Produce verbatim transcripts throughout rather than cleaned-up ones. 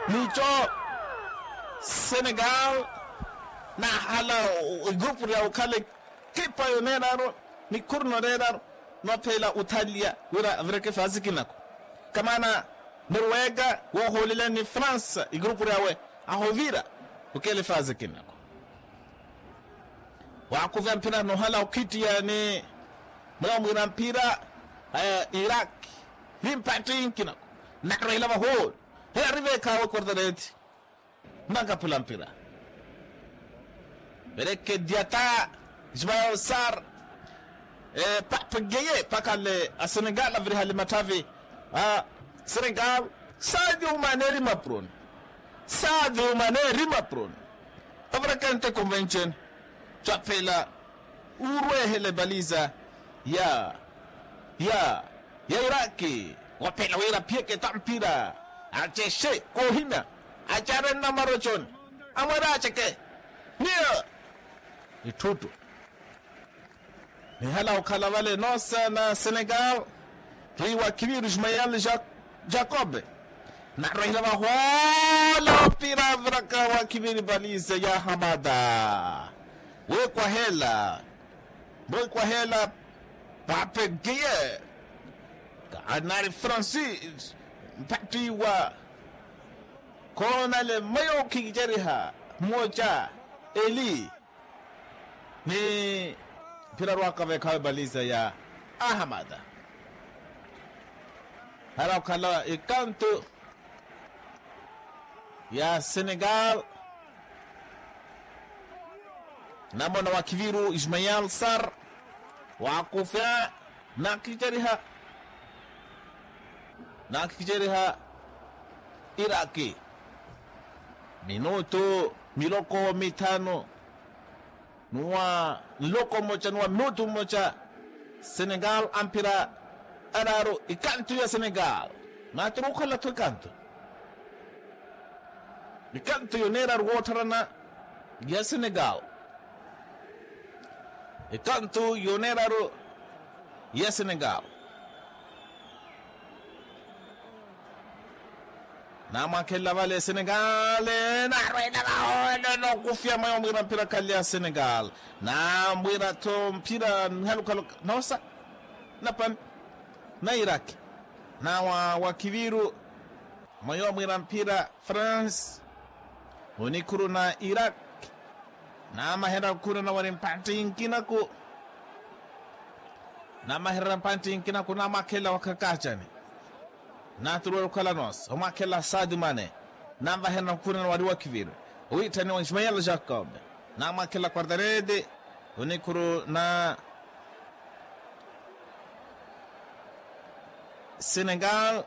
nicho Senegal na hala grupu ya ukale kipa yonera ni kurno rera no pela Italia wira vreke fazikinako kamana Norwega wo holile ni France igrupu yawe ahovira ukele fazikinako wakuvya mpira no hala ukiti yani mwamwira mpira uh, Iraq limpati kinako na rela ba hol he arrive kawo kordareti manga pula mpira bereke diata Ismail Sarr eh papageye pakale a Senegal avri hali matavi a Senegal Sadio Mane rimapron Sadio Mane rimapron avrakante convention chapela urwe hele baliza ya ya ya Iraki wapela wira pieke tampira acheshe kohina acharen na marochon amara cheke nia itutu ni hala ukala wale nosa na Senegal riwa kibiru Ismail Jacob na rohila wa wala pira vraka wa kibiru baliza ya Hamada we kwa hela we kwa hela pape gie anari Francis mpati wa kona le mayo kijeriha moja Eli ni pira waka veka baliza ya Ahmada hala kala ikanto ya Senegal namona wa kiviru Ismail Sarr wa kufia na kijeriha na kijeriha Iraki minuto miloko mitano nuwa loko mocha nuwa minuto mocha Senegal ampira araro ikantu ya Senegal na turuka la tukantu ikantu yonera ruotarana ya Senegal ikantu yonera ru ya Senegal na makela vale Senegal na rena na no kufia mayo mwira mpira kalia Senegal na mwira to mpira haluka nosa na pan na Iraq na wa wakiviru mayo mwira mpira France unikuru na Iraq na mahera kuru na wale mpati inkinako na mahera mpati inkinako na makela wakakachani na turuwa kala nos o makela Sadio Mane na mahera kuru na wale wakiviru uitani wa Ismail Jacob na makela kwardarede unikuru na Senegal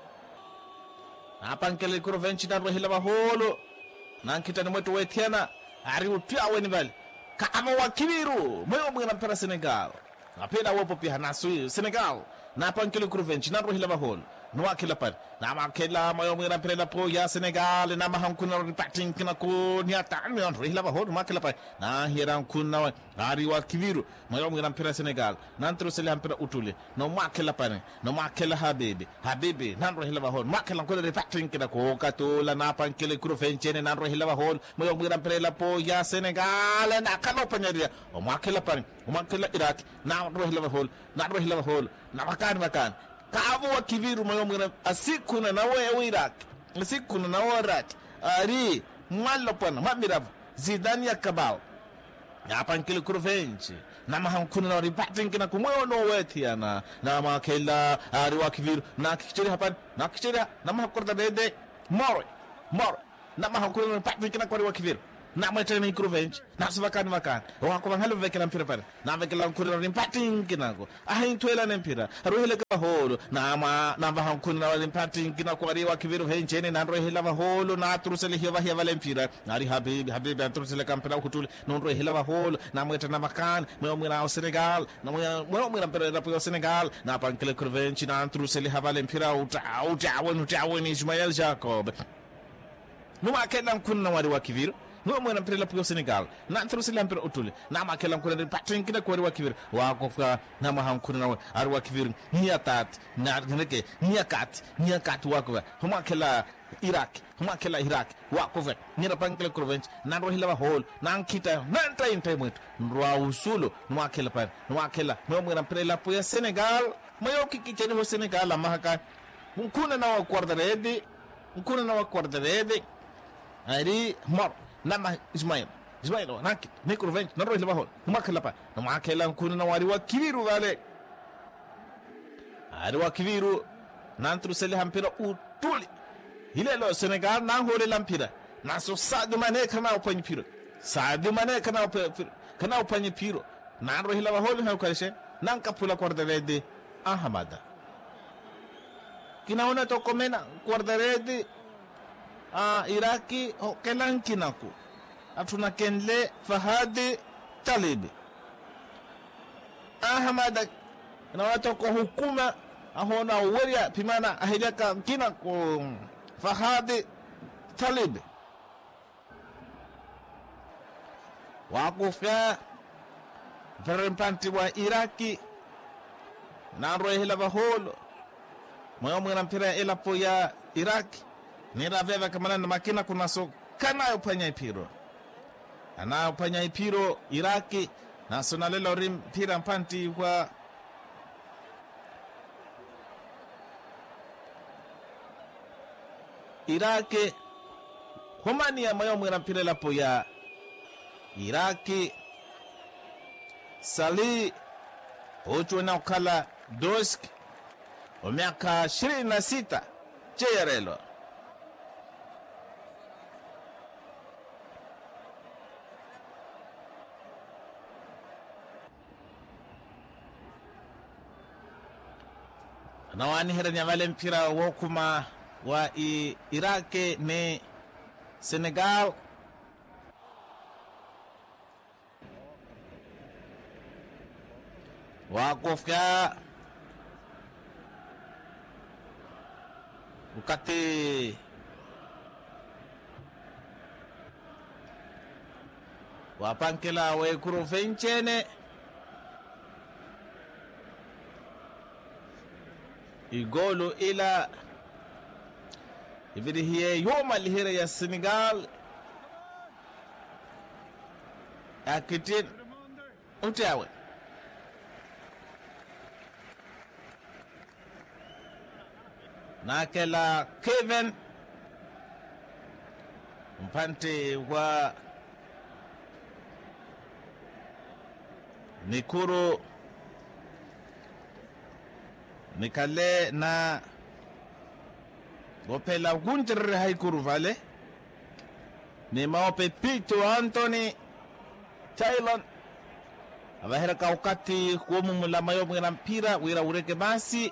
na pankele kuru venchi na rohila baholo na kitani mwetu wetiana ari upia weni vali ka ama wakiviru mwewa mwina mpira Senegal na peda wapo pia nasu Senegal na pankele kuru venchi na rohila baholo nuwa kila pan na makela mwewa mwina mpira la po ya Senegal na mahankuna ripating kina ko niyata ni rohila baholo makela pan na hiran kuna wa ari wakiviru mwewa mwina mpira Senegal na ntru sele mpira utule no makela pan no makela habibi habibi na rohila baholo makela kuna ripating kina ko katola na pankele kuru venchi na rohila baholo mwewa mwina mpira la po ya Senegal na kalo panyaria o makela pan o makela Iraq na rohila baholo na rohila baholo na makan makan kavu wa kiviru mayo mwina asikuna na wewe Iraq asikuna na wewe Iraq ari mwalo pana mamiravu Zidane ya kabao ya pankele kuruvenchi na mahankuna na ripating kina kumwewa no wetiana na makela ari wa kiviru na kichiri hapan na kichiri na mahakurda dede moro moro na mahankuna na ripating kina kwa wa kiviru na mwetene ni kuruvenchi na subakani makan wako bangalo vekela mpira pale na vekela nkuna na ripating kina ko ahin twela na mpira rohile ka holo na ma na bahankuna na ripating kina kwa wa kiviru henchene na rohile ba holo na trusele hiwa hiwa le mpira ari habibi habibi trusele kampira kutule no rohile ba holo na mwetene na makan mwe mwe Senegal na mwe mwe mpira la po Senegal na pankele kuruvenchi na trusele hawa le mpira uta uta wonu uta wonu Ismail Jacob numa kenda nkuna wari wa kiviru no mo na mpira la Senegal na ntro sila mpira utule na makela kuna patin kina kwa wa kivir wa kofka na maham kuna arwa kivir niatat na neke niakat niakat wa kwa makela Iraq makela Iraq wa kovet nira pankele kurvench nan ro hilaba hol nan kita nan tay tay mut nwa usulu nwa kela pa nwa kela mo mo prela po Senegal mayo kiki cheni ho Senegal la mahaka kuna na wa quarterede kuna na wa quarterede ari mor nama Ismail Ismail nakit ne kurvench nan ro hilaba hol nwa kela pa nwa kela kuna na wari wa kiviru vale ari wa kiviru nan trusele hampira utuli ile lo Senegal na hole lampira na so Sadio Mane kana upanyi piro Sadio Mane kana upanyi kana upanyi piro na ro hila hole ha karshe nan kapula quarterede Ahmada kinaona to komena quarterede a Iraki o kelankinako atuna kenle Fahadi Talibi Ahmada na watu kwa hukuma ahona uweria pimana ahidaka kina ko Fahadi Talib wakufya verempanti wa Iraki na rohela baholo moyo mwana mpira ila po ya Iraki nira veva kama na makina kuna so kana upanya ipiro ana upanya ipiro Iraki na sonalelo rim pira mpanti wa Iraki homani ya mayo mwira mpira la po ya Iraki Sali ocho na ukala Dosk o miaka ishirini na sita cheyarelo na wani hera nyamale mpira wokuma wa i Iraki ne Senegal wa kofia ukati wa pankela we kuruvenchene igolo ila ibidi hiye yoma lihira ya Senegal akitin utawe nakela Kevin mpante wa Nikuru nikale na gopela gunter haikuru vale ni maope Pito Anthony Thailand abahera ka wakati kuomu mulama yo mwana mpira wira ureke basi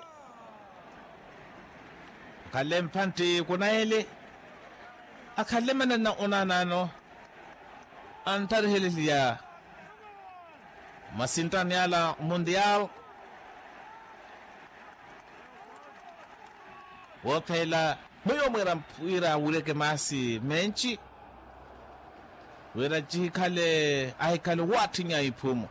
kale mpante kuna ele akalemana na onanano antarheli ya masintani ala mundial wopela moyo mwira mpira ureke masi menchi wira jikale ahikale watu nya ipumo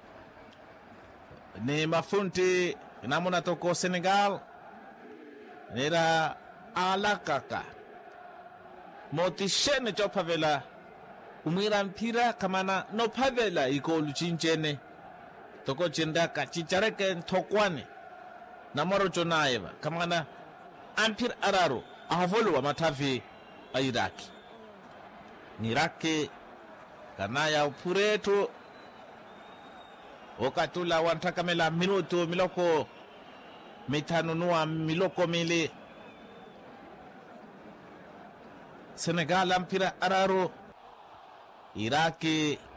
ni mafunti namuna toko Senegal nera alakaka motishene cho pavela umira mpira kamana no pavela ikolu chinchene toko chindaka chichareke ntokwane namoro chonaeva kamana ampir araro ahavolu wa matavi a Iraki Iraki kanaya upuretu okatula wantakamela minuto miloko mitano nuwa miloko mili Senegal ampira araro Iraki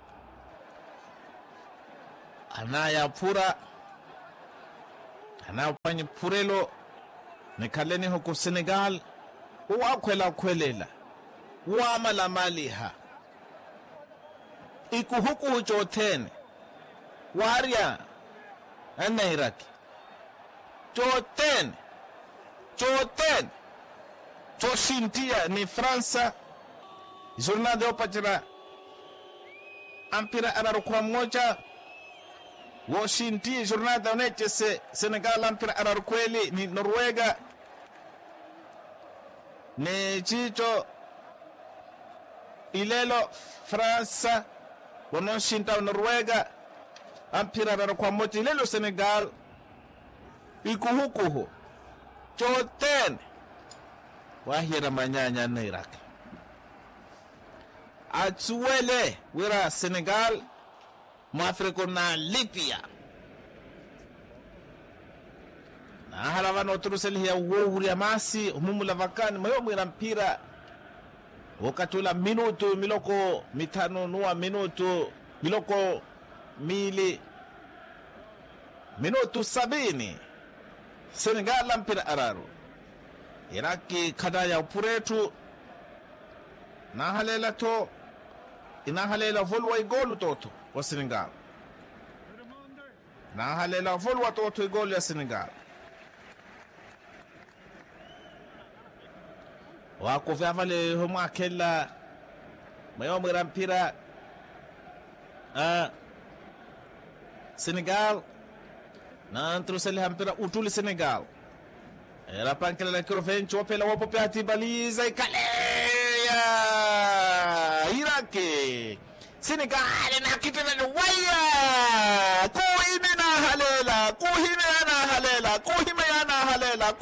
anaya pura anaya panyi purelo nikaleni huko Senegal wakwela kwelela wamala maliha iku huku uchotene waria ana Iraki choten choten choshintia ni Fransa Jornal de Opachira ampira araro kwa moja washinti Jornal de Onechese Senegal ampira araro kweli ni Norwega ni chicho ilelo Fransa wonoshinta Norwega ampira raro kwa moti ilelo Senegal ikuhukuhu choten wahira manyanya na Iraq atuwele wira Senegal Mwafriko na Libya na halawa no turuseli ya wohuri ya masi umumula vakani mayo mwira mpira wakatula minutu miloko mitano nuwa minutu miloko mili minutu sabini Senegal la mpira araru Iraki kada ya upuretu na halela to ina halela volwa igolu toto wa Senegal na halela volwa toto igolu ya Senegal wako vyavale homa kella mayo mwira mpira uh, Senegal na antruseli mpira utuli Senegal era pankela la Crovenci wapela wapo pe atibaliza ikaleya Iraki Senegal na kitana waya kuhine na halela kuhine